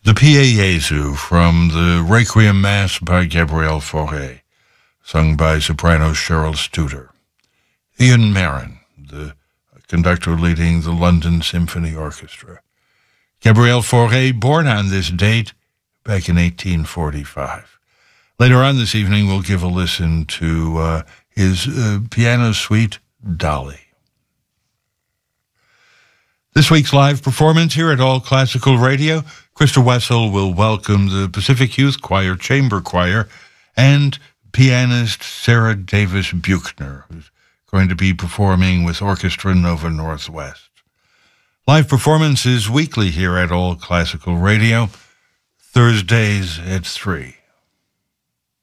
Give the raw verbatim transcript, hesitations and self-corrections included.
The Pie Jesu from the Requiem Mass by Gabriel Fauré, sung by soprano Cheryl Studer. Ian Marin, the conductor leading the London Symphony Orchestra. Gabriel Fauré, born on this date back in eighteen forty-five. Later on this evening, we'll give a listen to uh, his uh, piano suite, Dolly. This week's live performance here at All Classical Radio, Krista Wessel will welcome the Pacific Youth Choir Chamber Choir and pianist Sarah Davis Buchner, who's going to be performing with Orchestra Nova Northwest. Live performances weekly here at All Classical Radio, Thursdays at three.